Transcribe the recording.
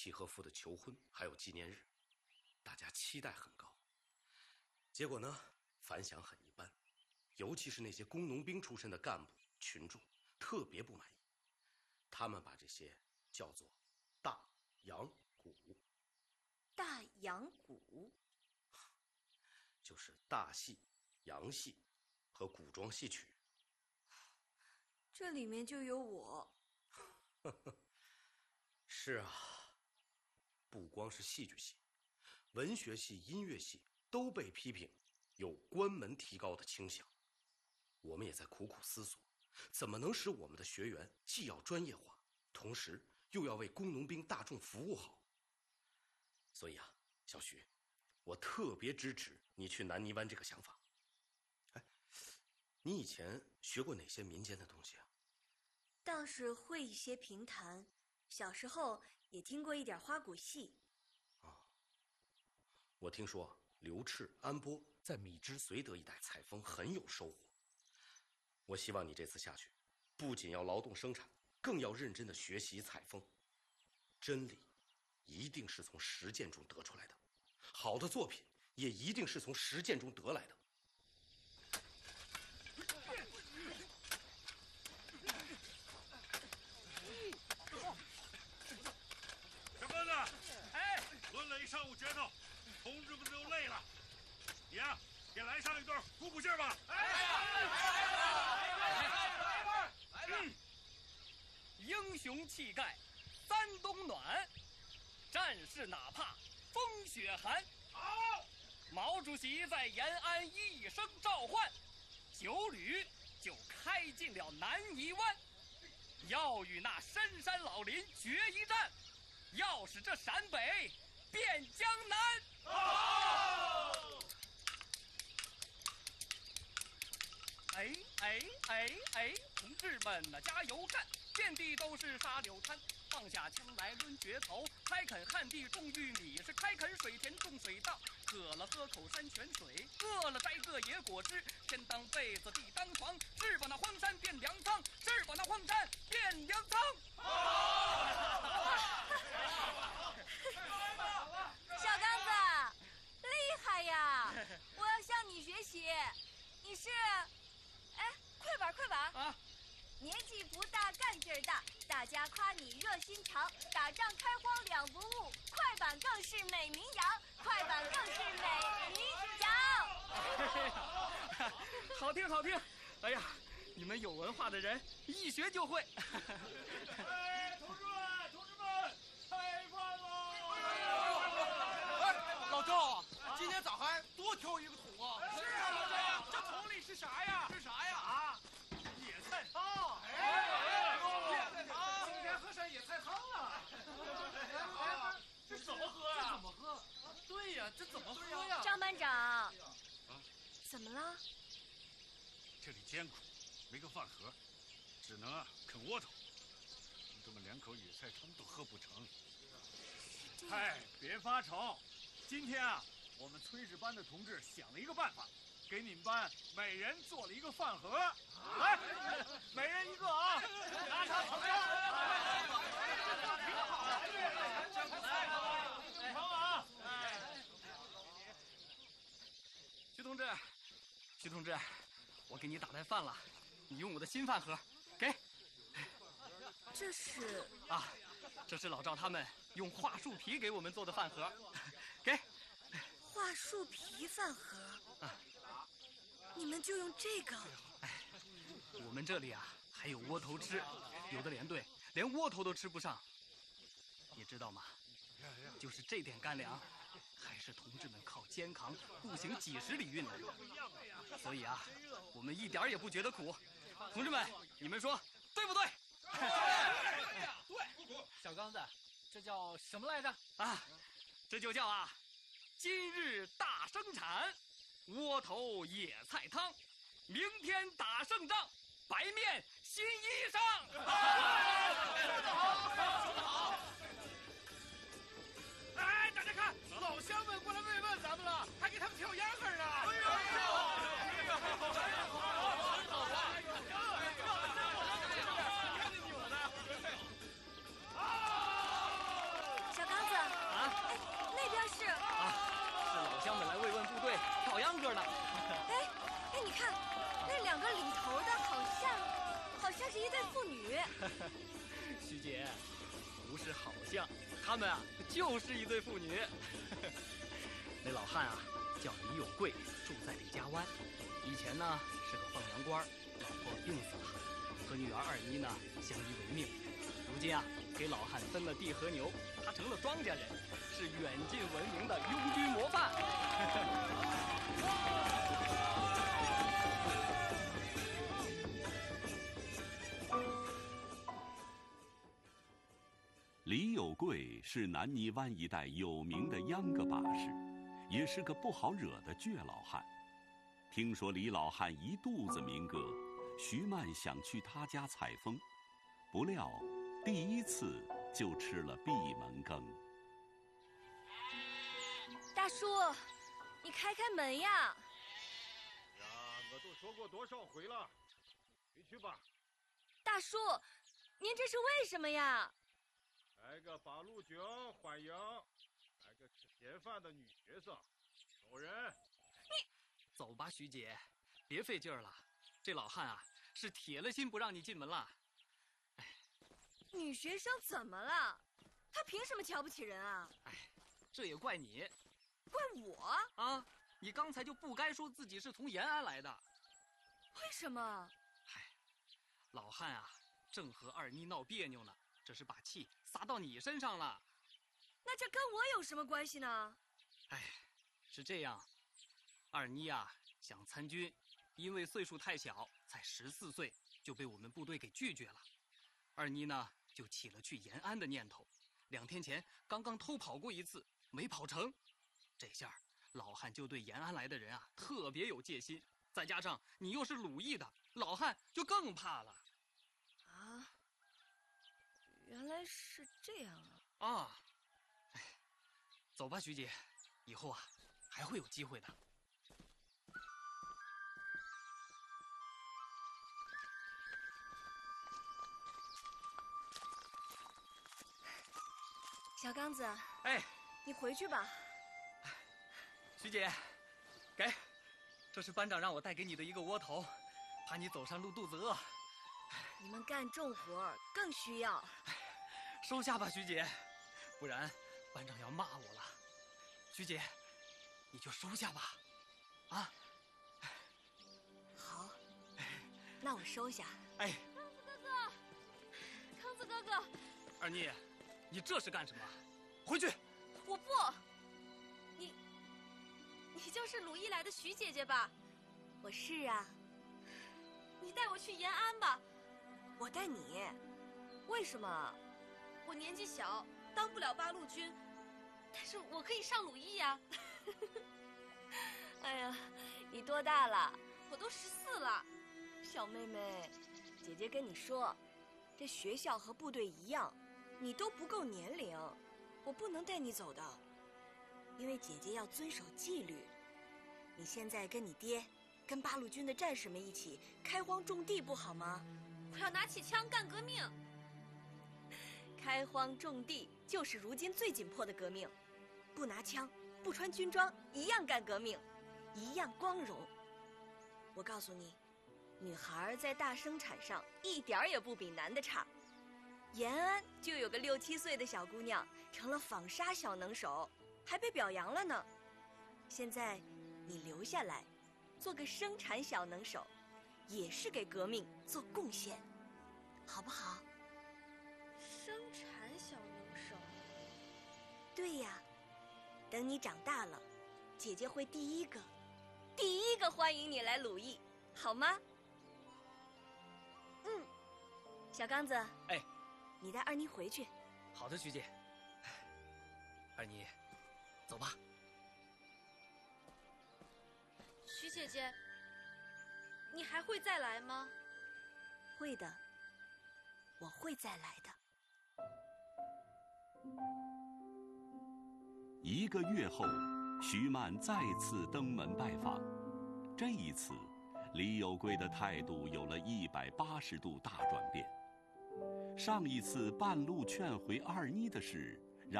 契诃夫的求婚还有纪念日，大家期待很高。结果呢，反响很一般，尤其是那些工农兵出身的干部群众特别不满意，他们把这些叫做大洋鼓。 大洋鼓就是大戏、洋戏和古装戏曲。 这里面就有我。 是啊，不光是戏剧系，文学系、音乐系都被批评有关门提高的倾向。我们也在苦苦思索，怎么能使我们的学员既要专业化，同时又要为工农兵大众服务好。所以啊，小徐，我特别支持你去南泥湾这个想法。哎，你以前学过哪些民间的东西啊？ 倒是会一些评弹，小时候也听过一点花鼓戏。 我听说刘炽、安波在米脂绥德一带采风很有收获。我希望你这次下去，不仅要劳动生产，更要认真的学习采风。真理一定是从实践中得出来的，好的作品也一定是从实践中得来的。 小哥子，哎，抡了一上午拳头，同志们都累了，你呀，也来上一段鼓鼓劲儿吧。 英雄气概，三冬暖，战士哪怕风雪寒。 好， 毛主席在延安一声召唤，9旅就开进了南泥湾，要与那深山老林决一战，要使这陕北变江南。 好！ 哎，同志们呐，加油干！遍地都是沙柳滩，放下枪来抡决头，开垦旱地种玉米，是开垦水田种水稻，渴了喝口山泉水，饿了摘个野果汁，天当被子地当床，是把那荒山变粮仓，是把那荒山变粮仓。 小刚子，厉害呀！我要向你学习。你是，哎，快板啊！ 年纪不大，干劲儿大，大家夸你热心肠，打仗开荒两不误，快板更是美名扬，快板更是美名扬。 好听！哎呀，你们有文化的人一学就会。 哎，同志们，开饭喽！ 哎，老赵，今天咋还多挑一个桶啊？ 是啊，老赵，这桶里是啥呀？野菜汤！野菜汤！今天喝上野菜汤了。这怎么喝呀？ 这怎么喝？对呀，这怎么喝呀？ 张班长，怎么了？ 这里艰苦，没个饭盒，只能啃窝头。同志们连口野菜汤都喝不成。嗨，别发愁，今天啊，我们炊事班的同志想了一个办法。给你们班每人做了一个饭盒，来，每人一个啊！拿茶盛香，挺好，来，成啊！ 徐同志，我给你打带饭了，你用我的新饭盒，给。 这是啊，这是老赵他们用桦树皮给我们做的饭盒，给。 桦树皮饭盒啊。你们就用这个？ 哎，我们这里啊还有窝头吃，有的连队连窝头都吃不上，你知道吗？就是这点干粮，还是同志们靠肩扛步行几10里运来的。所以啊，我们一点也不觉得苦。同志们，你们说对不对？ 对。小刚子，这叫什么来着？ 啊，这就叫今日大生产。窝头野菜汤，明天打胜仗，白面新衣裳。 说得好！ 哎，大家看， 老乡们过来慰问咱们了，还给他们挑烟盒呢。 小刚秧歌呢。 哎，你看，那两个领头的好像是一对父女。 徐姐，不是好像，他们啊就是一对父女。那老汉啊叫李有贵，住在李家湾。以前呢是个放羊官，老婆病死了，和女儿二妮呢相依为命。如今啊给老汉分了地和牛，他成了庄稼人，是远近闻名的拥军模范。 李有贵是南泥湾一带有名的秧歌把式，也是个不好惹的倔老汉。听说李老汉一肚子民歌，徐曼想去他家采风，不料第一次就吃了闭门羹。 大叔，你开门呀！ 呀，我都说过多少回了，回去吧。 大叔，您这是为什么呀？ 来个八路军欢迎，来个吃闲饭的女学生，走人。 走吧，徐姐，别费劲儿了。这老汉啊，是铁了心不让你进门了。 女学生怎么了？她凭什么瞧不起人啊？ 这也怪你。 怪我啊！你刚才就不该说自己是从延安来的。 为什么？ 老汉啊，正和二妮闹别扭呢，这是把气撒到你身上了。 那这跟我有什么关系呢？ 是这样，二妮啊想参军，因为岁数太小，才14岁就被我们部队给拒绝了。二妮呢就起了去延安的念头，2天前刚刚偷跑过一次，没跑成。这下老汉就对延安来的人啊特别有戒心，再加上你又是鲁艺的，老汉就更怕了。 啊，原来是这样啊！ 走吧，徐姐，以后啊还会有机会的。 小刚子， 哎， 你回去吧。 徐姐，给，这是班长让我带给你的一个窝头，怕你走山路肚子饿。 你们干重活更需要。 收下吧，徐姐，不然班长要骂我了。徐姐，你就收下吧，啊。 好，那我收下。 康子哥哥， 二妮，你这是干什么？回去！ 我不。你就是鲁艺来的徐姐姐吧？ 我是啊。 你带我去延安吧。 我带你？为什么？ 我年纪小，当不了八路军，但是我可以上鲁艺呀。 哎呀，你多大了？ 我都14了。 小妹妹，姐姐跟你说，这学校和部队一样，你都不够年龄，我不能带你走的，因为姐姐要遵守纪律。你现在跟你爹，跟八路军的战士们一起开荒种地，不好吗？ 我要拿起枪干革命。 开荒种地就是如今最紧迫的革命，不拿枪，不穿军装，一样干革命，一样光荣。我告诉你，女孩在大生产上一点儿也不比男的差。延安就有个6、7岁的小姑娘成了纺纱小能手，还被表扬了呢。现在你留下来，做个生产小能手，也是给革命做贡献，好不好？ 生产小能手。 对呀，等你长大了，姐姐会第一个欢迎你来鲁艺，好吗？小刚子，你带二妮回去。 好的，徐姐。二妮，走吧。 徐姐姐，你还会再来吗？ 会的，我会再来的。 1个月后，徐曼再次登门拜访。这一次，李有贵的态度有了180度大转变。上一次半路劝回二妮的事，